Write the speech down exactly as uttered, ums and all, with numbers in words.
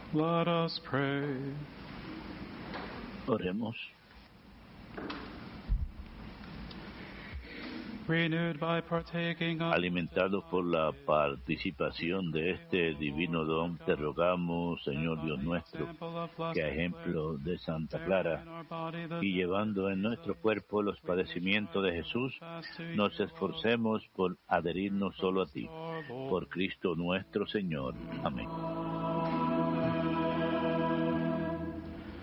Let us pray. Oremos. Renewed by partaking of Alimentados por la participación de este divino don, te rogamos, Señor Dios nuestro, que a ejemplo de Santa Clara y llevando en nuestro cuerpo los padecimientos de Jesús, nos esforcemos por adherirnos solo a ti. Por Cristo nuestro Señor. Amén.